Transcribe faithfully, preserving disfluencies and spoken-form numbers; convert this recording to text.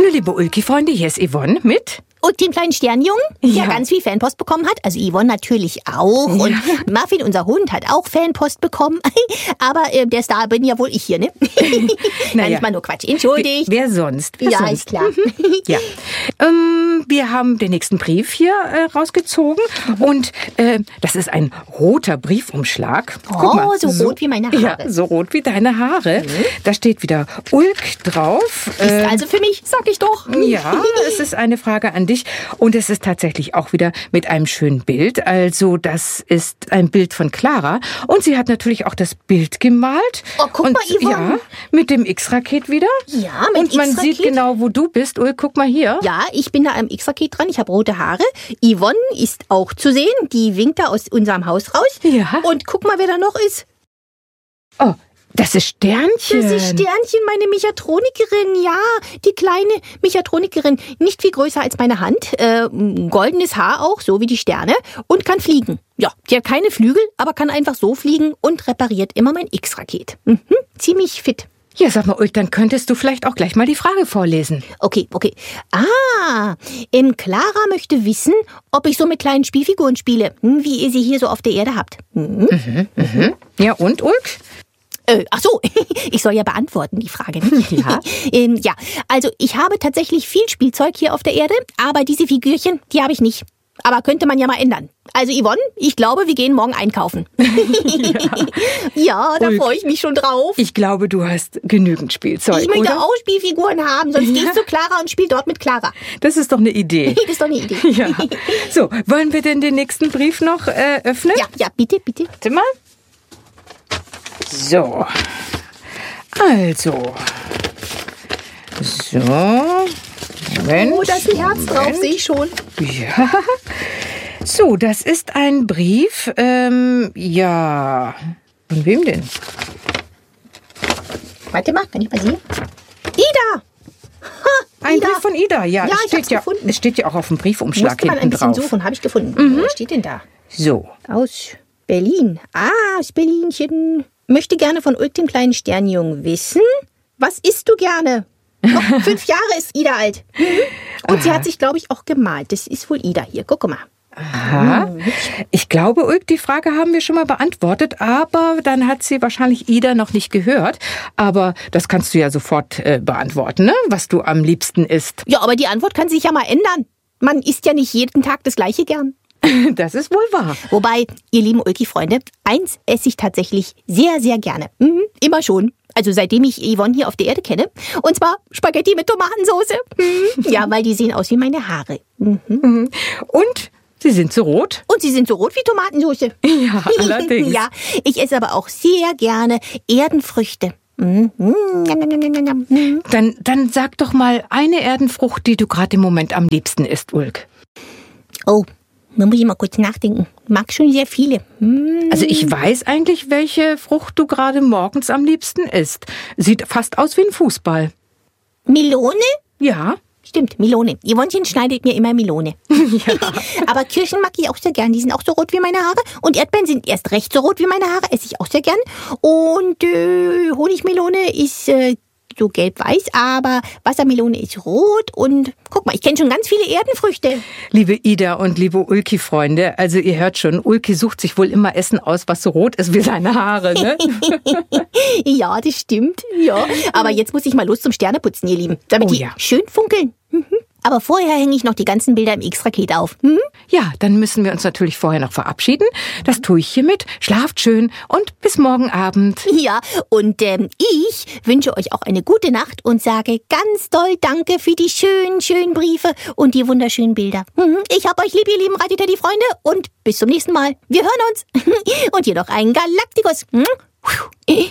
liebe Ulki-Freunde, hier ist Yvonne mit... Und den kleinen Sternjungen, Ja. der ganz viel Fanpost bekommen hat. Also Yvonne natürlich auch. Ja. Und Muffin, unser Hund, hat auch Fanpost bekommen. Aber äh, der Star bin ja wohl ich hier, ne? Nein, ich mal nur Quatsch. Entschuldigt. Wer sonst? Wer Ja, sonst? ist klar. Ja. Ähm, wir haben den nächsten Brief hier äh, rausgezogen. Und äh, das ist ein roter Briefumschlag. Oh, so rot wie meine Haare. Ja, so rot wie deine Haare. Da steht wieder Ulk drauf. Ist Ähm, also für mich, sag ich doch. Ja, es ist eine Frage an dich und es ist tatsächlich auch wieder mit einem schönen Bild. Also das ist ein Bild von Clara und sie hat natürlich auch das Bild gemalt. Oh, guck und, mal, Yvonne. Ja, mit dem X-Raket wieder. Ja, mit Und man X-Raket. sieht genau, wo du bist. Ulk, guck mal hier. Ja, ich bin da am X-Raket dran. Ich habe rote Haare. Yvonne ist auch zu sehen. Die winkt da aus unserem Haus raus. Ja. Und guck mal, wer da noch ist. Oh, das ist Sternchen. Das ist Sternchen, meine Mechatronikerin, ja, die kleine Mechatronikerin, nicht viel größer als meine Hand, äh, goldenes Haar auch, so wie die Sterne, und kann fliegen. Ja, die hat keine Flügel, aber kann einfach so fliegen und repariert immer mein X-Raket. Mhm, ziemlich fit. Ja, sag mal, Ulk, dann könntest du vielleicht auch gleich mal die Frage vorlesen. Okay, okay. Ah, ähm, Clara möchte wissen, ob ich so mit kleinen Spielfiguren spiele, hm, wie ihr sie hier so auf der Erde habt. Mhm. Ja, und Ulk? Äh, ach so, ich soll ja beantworten, die Frage. Ne? Ja. ähm, ja, also ich habe tatsächlich viel Spielzeug hier auf der Erde, aber diese Figürchen, die habe ich nicht. Aber könnte man ja mal ändern. Also Yvonne, ich glaube, wir gehen morgen einkaufen. Ja, ja, da Ulk. freue ich mich schon drauf. Ich glaube, du hast genügend Spielzeug, Ich möchte oder? auch Spielfiguren haben, sonst gehe ich zu Clara und spiele dort mit Clara. Das ist doch eine Idee. Das ist doch eine Idee. Ja. So, wollen wir denn den nächsten Brief noch äh, öffnen? Ja, ja, bitte, bitte. Warte mal. So. Also. So. Moment. Oh, da ist ein Herz drauf, sehe ich schon. Ja. So, das ist ein Brief. Ähm, ja. Von wem denn? Warte mal, kann ich mal sehen? Ida! Ha, Ein Ida. Brief von Ida, ja. Ja, es ich steht hab's ja, gefunden. es steht ja auch auf dem Briefumschlag Musste man ein hinten bisschen drauf. suchen, habe ich gefunden. Was steht denn da? So. Aus Berlin. Ah, aus Berlinchen. Möchte gerne von Ulk, dem kleinen Sternjungen, wissen, was isst du gerne? Noch fünf Jahre ist Ida alt. Mhm. Und sie hat sich, glaube ich, auch gemalt. Das ist wohl Ida hier. Guck mal. Aha. Ich glaube, Ulk, die Frage haben wir schon mal beantwortet, aber dann hat sie wahrscheinlich Ida noch nicht gehört. Aber das kannst du ja sofort äh, beantworten, ne? Was du am liebsten isst. Ja, aber die Antwort kann sich ja mal ändern. Man isst ja nicht jeden Tag das Gleiche gern. Das ist wohl wahr. Wobei, ihr lieben Ulki-Freunde, eins esse ich tatsächlich sehr, sehr gerne. Mhm, immer schon. Also seitdem ich Yvonne hier auf der Erde kenne. Und zwar Spaghetti mit Tomatensauce. Mhm. Ja, weil die sehen aus wie meine Haare. Mhm. Und sie sind so rot. Und sie sind so rot wie Tomatensauce. Ja, allerdings. Ja, ich esse aber auch sehr gerne Erdenfrüchte. Mhm. Mhm. Dann, dann sag doch mal eine Erdenfrucht, die du gerade im Moment am liebsten isst, Ulk. Oh, da muss ich mal kurz nachdenken. Mag schon sehr viele. Mhm. Also ich weiß eigentlich, welche Frucht du gerade morgens am liebsten isst. Sieht fast aus wie ein Fußball. Melone? Ja. Stimmt, Melone. Yvonnchen schneidet mir immer Melone. Ja. Aber Kirschen mag ich auch sehr gern. Die sind auch so rot wie meine Haare. Und Erdbeeren sind erst recht so rot wie meine Haare. Esse ich auch sehr gern. Und äh, Honigmelone ist äh, so gelb-weiß, aber Wassermelone ist rot. Und guck mal, ich kenne schon ganz viele Erdenfrüchte. Liebe Ida und liebe Ulki-Freunde, also ihr hört schon, Ulki sucht sich wohl immer Essen aus, was so rot ist wie seine Haare, ne? Ja, das stimmt. Ja. Aber jetzt muss ich mal los zum Sterneputzen, ihr Lieben. Damit Oh die ja. schön funkeln. Mhm. Aber vorher hänge ich noch die ganzen Bilder im X-Raket auf. Hm? Ja, dann müssen wir uns natürlich vorher noch verabschieden. Das tue ich hiermit. Schlaft schön und bis morgen Abend. Ja, und ähm, ich wünsche euch auch eine gute Nacht und sage ganz doll Danke für die schönen, schönen Briefe und die wunderschönen Bilder. Mhm. Ich hab euch lieb, ihr lieben Radio Teddy Freunde, und bis zum nächsten Mal. Wir hören uns. Und hier noch einen Galaktikus.